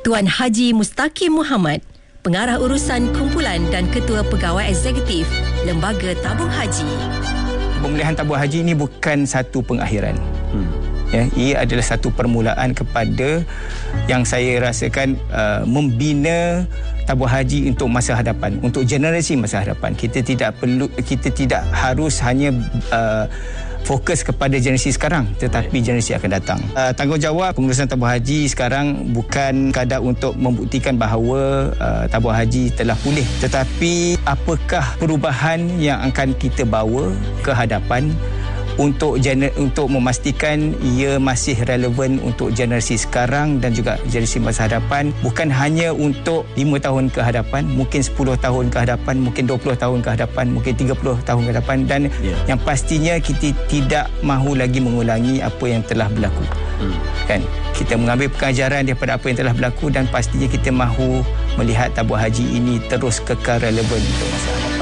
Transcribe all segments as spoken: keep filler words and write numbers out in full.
Tuan Haji Mustaqim Muhammad, Pengarah Urusan Kumpulan dan Ketua Pegawai Eksekutif Lembaga Tabung Haji. Pemulihan tabung haji ini bukan satu pengakhiran. Hmm. Ya, ia adalah satu permulaan kepada yang saya rasakan uh, membina tabung haji untuk masa hadapan, untuk generasi masa hadapan. Kita tidak perlu, kita tidak harus hanya uh, fokus kepada generasi sekarang, tetapi generasi akan datang. Uh, tanggungjawab pengurusan tabung haji sekarang bukan kadar untuk membuktikan bahawa uh, tabung haji telah pulih, tetapi apakah perubahan yang akan kita bawa ke hadapan untuk gener- untuk memastikan ia masih relevan untuk generasi sekarang dan juga generasi masa hadapan, bukan hanya untuk lima tahun ke hadapan, mungkin sepuluh tahun ke hadapan, mungkin dua puluh tahun ke hadapan, mungkin tiga puluh tahun ke hadapan, dan yeah. yang pastinya kita tidak mahu lagi mengulangi apa yang telah berlaku. Hmm. Kan? Kita mengambil pengajaran daripada apa yang telah berlaku dan pastinya kita mahu melihat tabung haji ini terus kekal relevan untuk masa hadapan.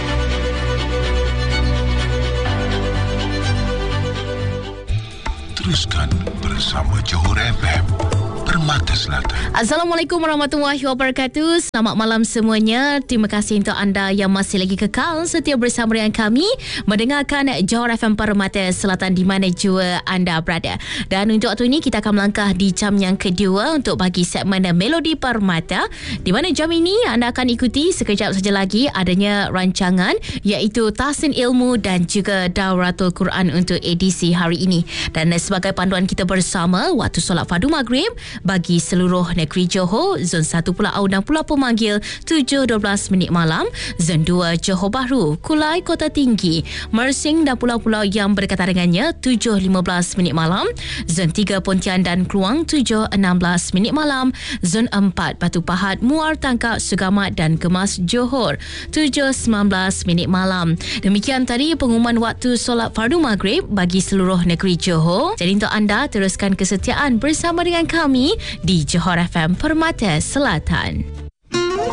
Teruskan bersama Johor F M, Permata Selatan. Assalamualaikum warahmatullahi wabarakatuh. Selamat malam semuanya. Terima kasih untuk anda yang masih lagi kekal setia bersama dengan kami mendengarkan Johor F M Permata Selatan di mana jua anda berada. Dan untuk waktu ini kita akan melangkah di jam yang kedua untuk bagi segmen Melodi Permata, di mana jam ini anda akan ikuti sekejap saja lagi adanya rancangan iaitu Tahsin Ilmu dan juga Dauratul Quran untuk edisi hari ini. Dan sebagai panduan kita bersama, waktu solat fardu maghrib bagi seluruh negeri Johor, Zon satu Pulau dan Pulau Pemanggil tujuh dua belas minit malam, Zon dua Johor Bahru, Kulai Kota Tinggi, Mersing dan pulau-pulau yang berdekatan dengannya tujuh lima belas minit malam, Zon tiga Pontian dan Kluang tujuh enam belas minit malam, Zon empat Batu Pahat, Muar Tangkak, Sugamat dan Gemas Johor tujuh sembilan belas minit malam. Demikian tadi pengumuman waktu solat fardu maghrib bagi seluruh negeri Johor. Jadi untuk anda teruskan kesetiaan bersama dengan kami di Johor F M Permata Selatan.